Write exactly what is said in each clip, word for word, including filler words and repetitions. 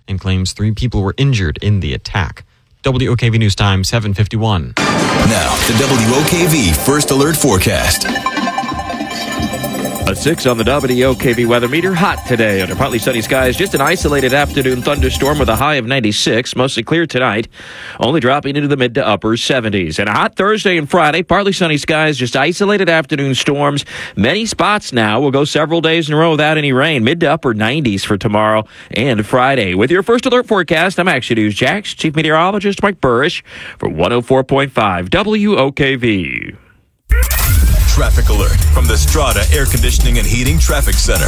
and claims three people were injured in the attack. W O K V News Time, seven fifty-one. Now, the W O K V First Alert Forecast. A six on the W O K V weather meter. Hot today under partly sunny skies. Just an isolated afternoon thunderstorm with a high of ninety-six. Mostly clear tonight. Only dropping into the mid to upper seventies. And a hot Thursday and Friday. Partly sunny skies. Just isolated afternoon storms. Many spots now. We'll go several days in a row without any rain. Mid to upper nineties for tomorrow and Friday. With your First Alert forecast, I'm Action News Jax Chief Meteorologist Mike Burrish for one oh four point five W O K V. Traffic alert from the Strata Air Conditioning and Heating Traffic Center.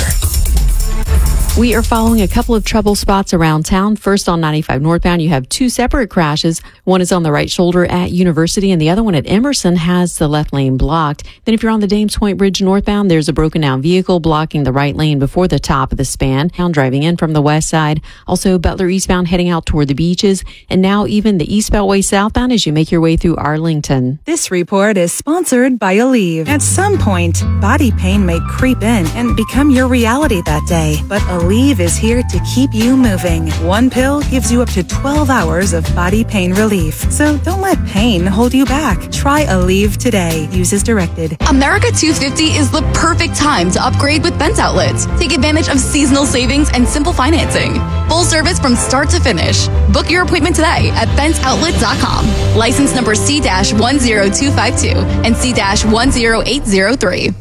We are following a couple of trouble spots around town. First, on ninety-five northbound, you have two separate crashes. One is on the right shoulder at University, and the other one at Emerson has the left lane blocked. Then if you're on the Dames Point Bridge northbound, there's a broken down vehicle blocking the right lane before the top of the span. Now driving in from the west side. Also, Butler eastbound heading out toward the beaches. And now even the East Beltway southbound as you make your way through Arlington. This report is sponsored by Aleve. At some point, body pain may creep in and become your reality that day. But Aleve is here to keep you moving. One pill gives you up to twelve hours of body pain relief. So don't let pain hold you back. Try Aleve today. Use as directed. America two fifty is the perfect time to upgrade with Fence Outlets. Take advantage of seasonal savings and simple financing. Full service from start to finish. Book your appointment today at fence outlet dot com. License number C one zero two five two and C one zero eight zero three.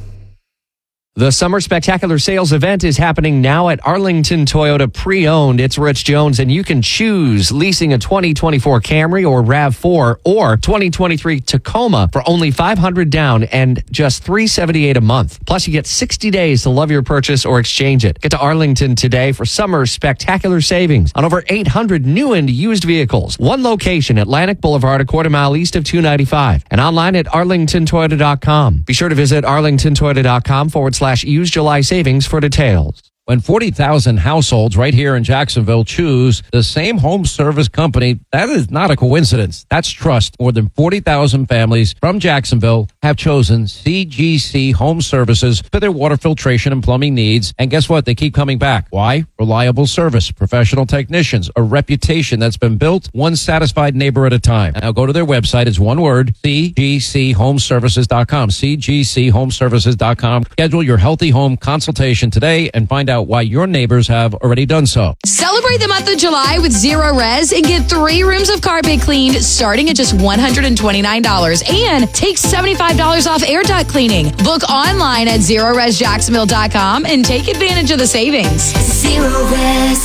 The Summer Spectacular Sales event is happening now at Arlington Toyota Pre-Owned. It's Rich Jones, and you can choose leasing a twenty twenty-four Camry or RAV four or twenty twenty-three Tacoma for only five hundred dollars down and just three hundred seventy-eight dollars a month. Plus, you get sixty days to love your purchase or exchange it. Get to Arlington today for Summer Spectacular Savings on over eight hundred new and used vehicles. One location, Atlantic Boulevard, a quarter mile east of two ninety-five, and online at arlington toyota dot com. Be sure to visit arlington toyota dot com forward slash use July savings for details. When forty thousand households right here in Jacksonville choose the same home service company, that is not a coincidence. That's trust. More than forty thousand families from Jacksonville have chosen C G C Home Services for their water filtration and plumbing needs. And guess what? They keep coming back. Why? Reliable service, professional technicians, a reputation that's been built one satisfied neighbor at a time. Now go to their website. It's one word, c g c home services dot com, c g c home services dot com. Schedule your healthy home consultation today and find out why your neighbors have already done so. Celebrate the month of July with Zero Res and get three rooms of carpet cleaned starting at just one hundred twenty-nine dollars and take seventy-five dollars off air duct cleaning. Book online at zero res jacksonville dot com and take advantage of the savings. Zero Res.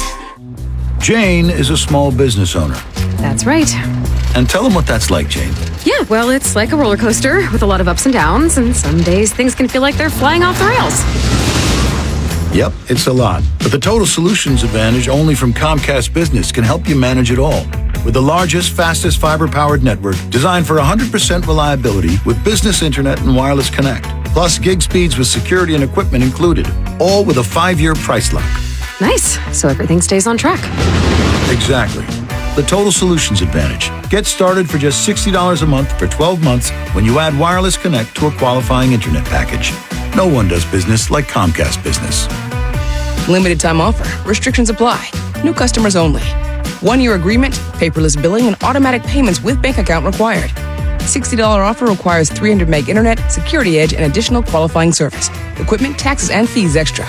Jane is a small business owner. That's right. And tell them what that's like, Jane. Yeah, well, it's like a roller coaster with a lot of ups and downs, and some days things can feel like they're flying off the rails. Yep, it's a lot. But the Total Solutions Advantage only from Comcast Business can help you manage it all. With the largest, fastest fiber-powered network designed for one hundred percent reliability with business internet and wireless connect. Plus gig speeds with security and equipment included. All with a five-year price lock. Nice. So everything stays on track. Exactly. The Total Solutions Advantage. Get started for just sixty dollars a month for twelve months when you add wireless connect to a qualifying internet package. No one does business like Comcast Business. Limited time offer. Restrictions apply. New customers only. One-year agreement, paperless billing, and automatic payments with bank account required. sixty dollars offer requires three hundred meg internet, security edge, and additional qualifying service. Equipment, taxes, and fees extra.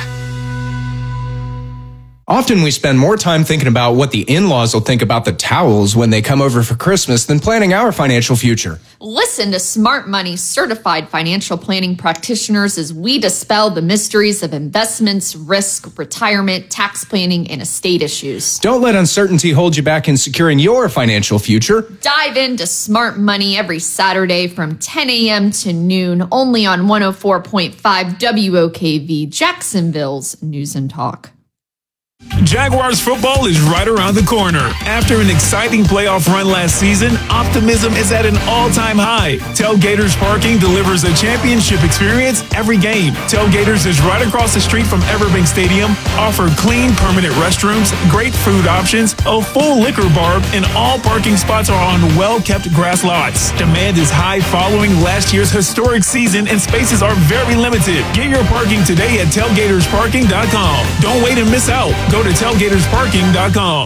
Often we spend more time thinking about what the in-laws will think about the towels when they come over for Christmas than planning our financial future. Listen to Smart Money certified financial planning practitioners as we dispel the mysteries of investments, risk, retirement, tax planning, and estate issues. Don't let uncertainty hold you back in securing your financial future. Dive into Smart Money every Saturday from ten a.m. to noon, only on one oh four point five W O K V, Jacksonville's News and Talk. Jaguars football is right around the corner. After an exciting playoff run last season, optimism is at an all-time high. Tailgaters Parking delivers a championship experience every game. Tailgaters is right across the street from Everbank Stadium, offer clean, permanent restrooms, great food options, a full liquor bar, and all parking spots are on well-kept grass lots. Demand is high following last year's historic season, and spaces are very limited. Get your parking today at tailgaters parking dot com. Don't wait and miss out. Go to tailgaters parking dot com.